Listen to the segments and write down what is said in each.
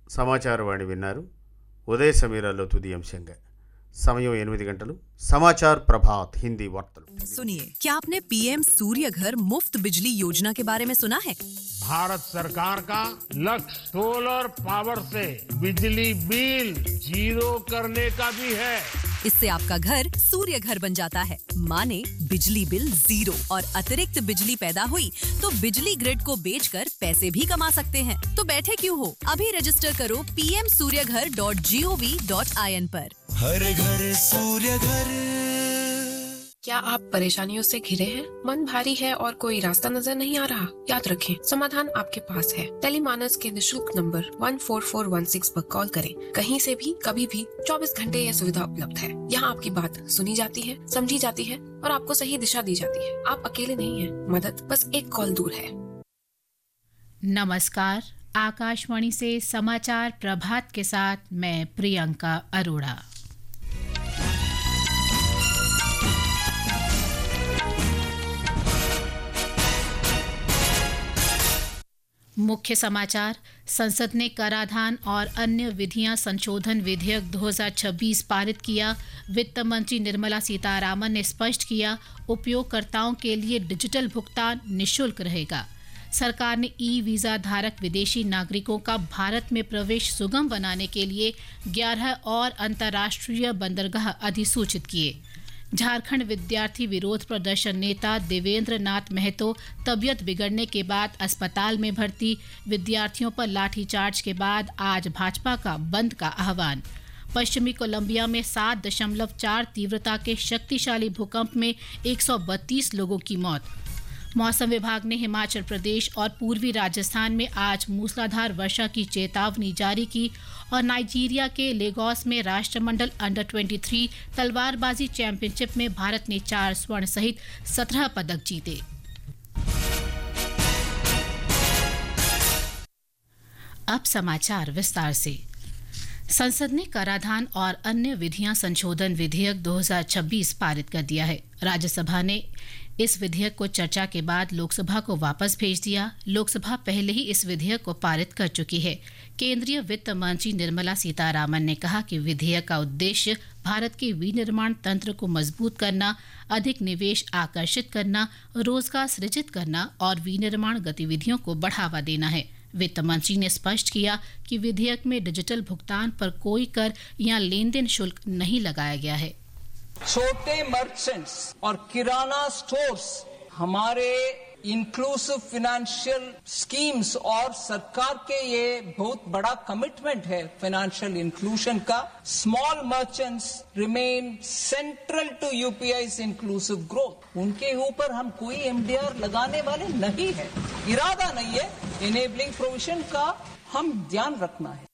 సమాచారవాణి విన్నారు. ఉదయ సమీరాల్లో తుది అంశంగా సమయం 8 గంటలు. సమాచార్ ప్రభాత్ హిందీ వార్తలు. सुनिए, क्या आपने पीएम सूर्य घर मुफ्त बिजली योजना के बारे में सुना है? भारत सरकार का लक्ष्य सोलर पावर से बिजली बिल जीरो करने का भी है। इससे आपका घर सूर्य घर बन जाता है। माने बिजली बिल जीरो और अतिरिक्त बिजली पैदा हुई तो बिजली ग्रिड को बेचकर पैसे भी कमा सकते हैं। तो बैठे क्यों हो, अभी रजिस्टर करो pmsuryaghar.gov.in पर। हर घर सूर्य घर। क्या आप परेशानियों से घिरे हैं? मन भारी है और कोई रास्ता नजर नहीं आ रहा? याद रखें, समाधान आपके पास है। टेलीमानस के निशुल्क नंबर 14416 पर कॉल करें। कहीं से भी कभी भी 24 घंटे यह सुविधा उपलब्ध है। यहाँ आपकी बात सुनी जाती है, समझी जाती है और आपको सही दिशा दी जाती है। आप अकेले नहीं हैं, मदद बस एक कॉल दूर है। नमस्कार, आकाशवाणी से समाचार प्रभात के साथ मैं प्रियंका अरोड़ा। मुख्य समाचार। संसद ने कराधान और अन्य विधियां संशोधन विधेयक 2026 पारित किया। वित्त मंत्री निर्मला सीतारामन ने स्पष्ट किया, उपयोगकर्ताओं के लिए डिजिटल भुगतान निःशुल्क रहेगा। सरकार ने ई वीज़ा धारक विदेशी नागरिकों का भारत में प्रवेश सुगम बनाने के लिए 11 और अंतर्राष्ट्रीय बंदरगाह अधिसूचित किए। झारखंड विद्यार्थी विरोध प्रदर्शन नेता देवेंद्र नाथ महतो तबियत बिगड़ने के बाद अस्पताल में भर्ती। विद्यार्थियों पर लाठीचार्ज के बाद आज भाजपा का बंद का आह्वान। पश्चिमी कोलंबिया में 7.4 तीव्रता के शक्तिशाली भूकंप में 132 लोगों की मौत। मौसम विभाग ने हिमाचल प्रदेश और पूर्वी राजस्थान में आज मूसलाधार वर्षा की चेतावनी जारी की। और नाइजीरिया के लेगोस में राष्ट्रमंडल अंडर 23 तलवारबाजी चैंपियनशिप में भारत ने 4 स्वर्ण सहित 17 पदक जीते। अब समाचार विस्तार से। संसद ने कराधान और अन्य विधियां संशोधन विधेयक 2026 पारित कर दिया है। राज्यसभा ने इस विधेयक को चर्चा के बाद लोकसभा को वापस भेज दिया। लोकसभा पहले ही इस विधेयक को पारित कर चुकी है। केंद्रीय वित्त मंत्री निर्मला सीतारामन ने कहा कि विधेयक का उद्देश्य भारत के विनिर्माण तंत्र को मजबूत करना, अधिक निवेश आकर्षित करना, रोजगार सृजित करना और विनिर्माण गतिविधियों को बढ़ावा देना है। वित्त मंत्री ने स्पष्ट किया कि विधेयक में डिजिटल भुगतान पर कोई कर या लेन देन शुल्क नहीं लगाया गया है। छोटे मर्चेंट्स और किराना स्टोर्स हमारे इंक्लूसिव फाइनेंशियल स्कीम्स और सरकार के ये बहुत बड़ा कमिटमेंट है फाइनेंशियल इंक्लूजन का। Small merchants remain central to यूपीआई's inclusive growth. उनके ऊपर हम कोई एमडीआर लगाने वाले नहीं है, इरादा नहीं है। इनेबलिंग प्रोविजन का हम ध्यान रखना है।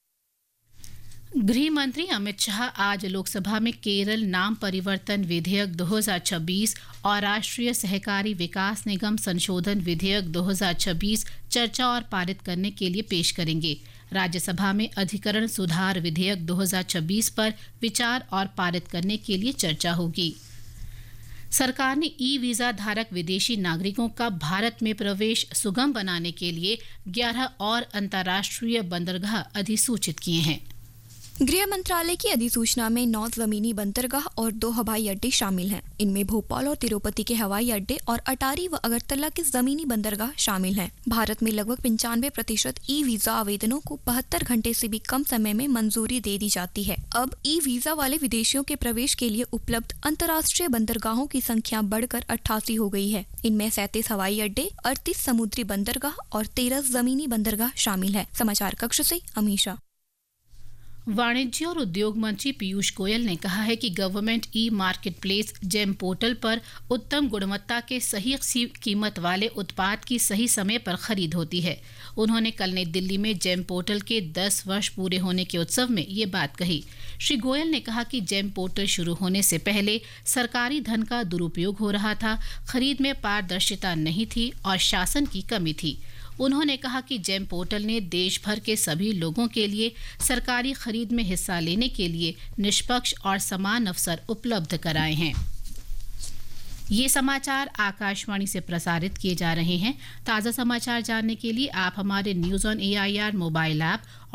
गृह मंत्री अमित शाह आज लोकसभा में केरल नाम परिवर्तन विधेयक 2026 और राष्ट्रीय सहकारी विकास निगम संशोधन विधेयक 2026 चर्चा और पारित करने के लिए पेश करेंगे। राज्यसभा में अधिकरण सुधार विधेयक 2026 पर विचार और पारित करने के लिए चर्चा होगी। सरकार ने ई वीज़ा धारक विदेशी नागरिकों का भारत में प्रवेश सुगम बनाने के लिए 11 और अंतर्राष्ट्रीय बंदरगाह अधिसूचित किए हैं। गृह मंत्रालय की अधिसूचना में 9 जमीनी बंदरगाह और 2 हवाई अड्डे शामिल हैं। इनमें भोपाल और तिरुपति के हवाई अड्डे और अटारी व अगरतला के जमीनी बंदरगाह शामिल हैं। भारत में लगभग 95% ई वीजा आवेदनों को 72 घंटे से भी कम समय में मंजूरी दे दी जाती है। अब ई वीजा वाले विदेशियों के प्रवेश के लिए उपलब्ध अंतर्राष्ट्रीय बंदरगाहों की संख्या बढ़कर 88 हो गई है। इनमें 37 हवाई अड्डे, 38 समुद्री बंदरगाह और 13 जमीनी बंदरगाह शामिल है। समाचार कक्ष से अमीशा। वाणिज्य और उद्योग मंत्री पीयूष गोयल ने कहा है कि government e market place GeM portal पर उत्तम गुणवत्ता के सही कीमत वाले उत्पाद की सही समय पर खरीद होती है। उन्होंने कल नई दिल्ली में जेम पोर्टल के 10 वर्ष पूरे होने के उत्सव में ये बात कही। श्री गोयल ने कहा कि जेम पोर्टल शुरू होने से पहले सरकारी धन का दुरुपयोग हो रहा था, खरीद में पारदर्शिता नहीं थी और शासन की कमी थी। उन्होंने कहा कि जेम पोर्टल ने देश भर के सभी लोगों के लिए सरकारी खरीद में हिस्सा लेने के लिए निष्पक्ष और समान अवसर उपलब्ध कराए हैं। ये समाचार आकाशवाणी से प्रसारित किए जा रहे हैं। ताज़ा समाचार जानने के लिए आप हमारे news on AIR mobile app